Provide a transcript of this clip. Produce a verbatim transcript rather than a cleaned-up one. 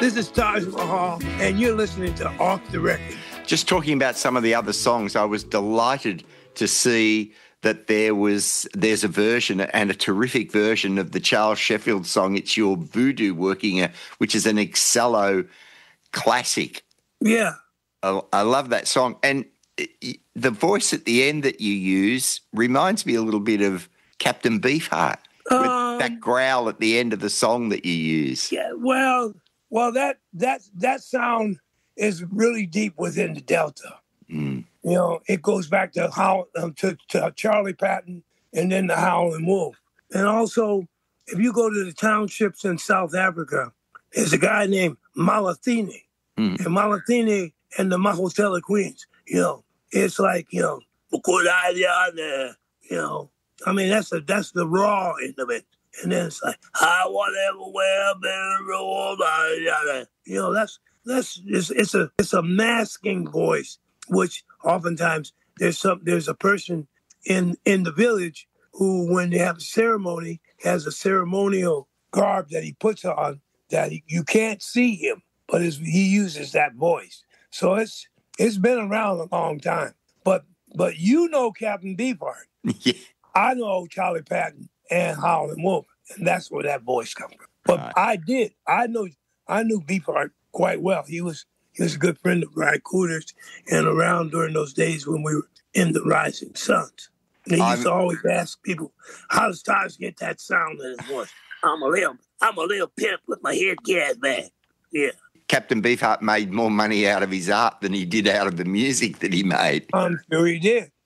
This is Taj Mahal, and you're listening to Off the Record. Just talking about some of the other songs, I was delighted to see that there was there's a version and a terrific version of the Charles Sheffield song, It's Your Voodoo Working, which is an Excello classic. Yeah. I, I love that song. And the voice at the end that you use reminds me a little bit of Captain Beefheart, with Um, that growl at the end of the song that you use. Yeah, well, well, that that that sound is really deep within the Delta. Mm. You know, it goes back to how um, to, to Charlie Patton and then the Howlin' Wolf. And also, if you go to the townships in South Africa, there's a guy named Malathini. Mm. And Malathini and the Mahotella Queens, you know, it's like, you know, you know, I mean, that's the that's the raw end of it. And then it's like, I want everywhere, better, you know, that's that's it's, it's a it's a masking voice, which oftentimes there's some there's a person in in the village who, when they have a ceremony, has a ceremonial garb that he puts on that he, you can't see him, but it's, he uses that voice. So it's it's been around a long time. But but you know Captain Beefheart. Yeah. I know Charlie Patton and Howlin' Wolf, and that's where that voice comes from. But Right. I did. I know I knew Beefheart quite well. He was he was a good friend of Guy Cooter's and around during those days when we were in the Rising Suns. And he used I'm- to always ask people, how does Taj get that sound in his voice? I'm a little I'm a little pimp with my head gas back. Yeah. Captain Beefheart made more money out of his art than he did out of the music that he made. I'm sure he did.